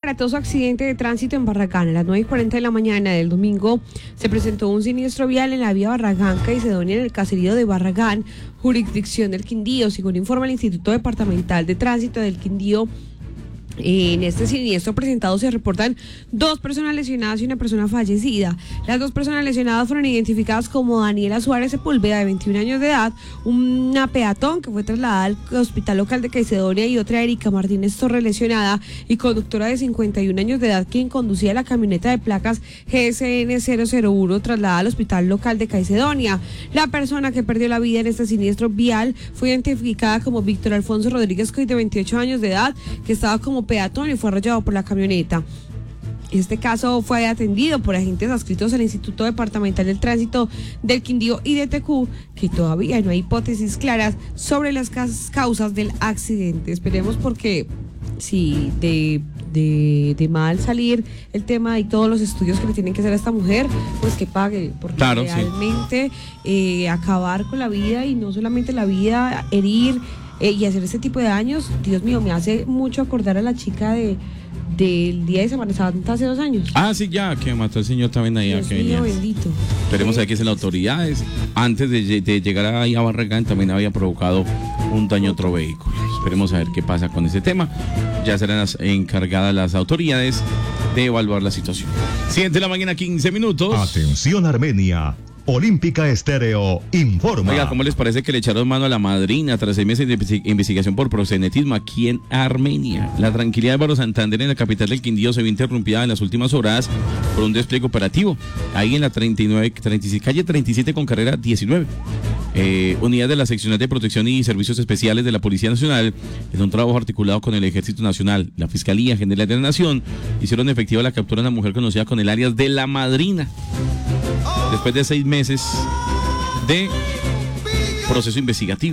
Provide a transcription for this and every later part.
aparatoso accidente de tránsito en Barragán. A las 9:40 de la mañana del domingo se presentó un siniestro vial en la vía Barragán-Caicedonia en el caserío de Barragán, jurisdicción del Quindío. Según informa el Instituto Departamental de Tránsito del Quindío, en este siniestro presentado se reportan 2 personas lesionadas y una persona fallecida. Las 2 personas lesionadas fueron identificadas como Daniela Suárez Sepúlveda, de 21 años de edad, una peatón que fue trasladada al hospital local de Caicedonia, y otra Erika Martínez Torres, lesionada y conductora de 51 años de edad, quien conducía la camioneta de placas GSN 001 trasladada al hospital local de Caicedonia. La persona que perdió la vida en este siniestro vial fue identificada como Víctor Alfonso Rodríguez Coy, de 28 años de edad, que estaba como peatón y fue arrollado por la camioneta. Este caso fue atendido por agentes adscritos al Instituto Departamental del Tránsito del Quindío y de TQ, que todavía no hay hipótesis claras sobre las causas del accidente. Esperemos, porque si de mal salir el tema y todos los estudios que le tienen que hacer a esta mujer, pues que pague, porque claro, realmente acabar con la vida, y no solamente la vida, herir y hacer este tipo de daños, Dios mío, me hace mucho acordar a la chica del día de Semana Santa hace 2 años. Ah, sí, ya, que mató al señor también ahí. Dios mío, bendito. Esperemos a ver qué dicen las autoridades. Antes de llegar ahí a Barragán también había provocado un daño a otro vehículo. Esperemos a ver qué pasa con ese tema. Ya serán las encargadas las autoridades de evaluar la situación. 7 de la mañana, 15 minutos. Atención, Armenia. Olímpica Estéreo informa. Oiga, ¿cómo les parece que le echaron mano a la madrina tras 6 meses de investigación por proxenetismo aquí en Armenia? La tranquilidad de Álvaro Santander, en la capital del Quindío, se vio interrumpida en las últimas horas por un despliegue operativo ahí en la calle 37 con carrera 19. Unidades de la Seccional de Protección y Servicios Especiales de la Policía Nacional, en un trabajo articulado con el Ejército Nacional, la Fiscalía General de la Nación, hicieron efectiva la captura de una mujer conocida con el alias de La Madrina. Después de 6 meses de proceso investigativo.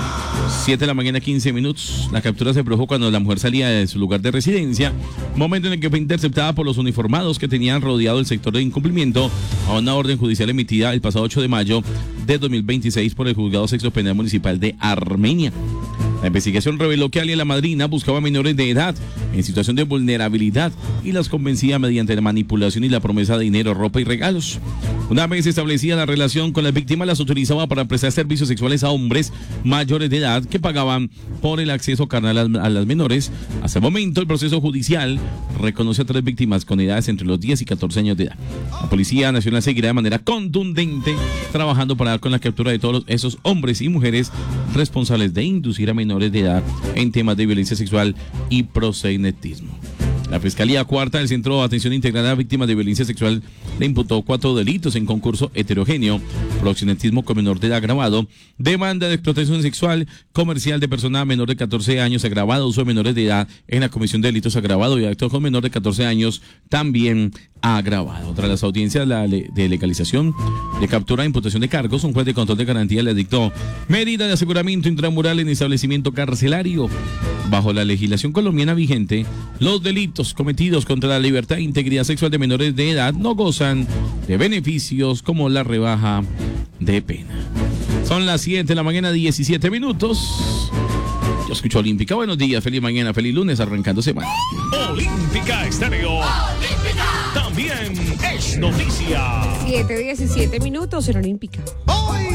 7 de la mañana, 15 minutos. La captura se produjo cuando la mujer salía de su lugar de residencia, momento en el que fue interceptada por los uniformados que tenían rodeado el sector de incumplimiento a una orden judicial emitida el pasado 8 de mayo de 2026 por el Juzgado Sexto Penal Municipal de Armenia. La investigación reveló que alias La Madrina buscaba menores de edad en situación de vulnerabilidad y las convencía mediante la manipulación y la promesa de dinero, ropa y regalos. Una vez establecida la relación con las víctimas, las utilizaba para prestar servicios sexuales a hombres mayores de edad que pagaban por el acceso carnal a las menores. Hasta el momento, el proceso judicial reconoce a 3 víctimas con edades entre los 10 y 14 años de edad. La Policía Nacional seguirá de manera contundente trabajando para dar con la captura de todos esos hombres y mujeres responsables de inducir a menores de edad en temas de violencia sexual y proxenetismo. La Fiscalía Cuarta del Centro de Atención Integrada a Víctimas de Violencia Sexual le imputó 4 delitos en concurso heterogéneo: proxenetismo con menor de edad agravado, demanda de explotación sexual comercial de persona menor de 14 años agravado, uso de menores de edad en la comisión de delitos agravado y acto con menor de 14 años también agravado. Tras las audiencias de legalización de captura e imputación de cargos, un juez de control de garantía le dictó medida de aseguramiento intramural en establecimiento carcelario. Bajo la legislación colombiana vigente, los delitos cometidos contra la libertad e integridad sexual de menores de edad no gozan de beneficios como la rebaja de pena. Son las 7 de la mañana, 17 minutos. Yo escucho Olímpica. Buenos días, feliz mañana, feliz lunes, arrancando semana. Olímpica Estéreo. Olímpica. También es noticia. 7:17 minutos en Olímpica.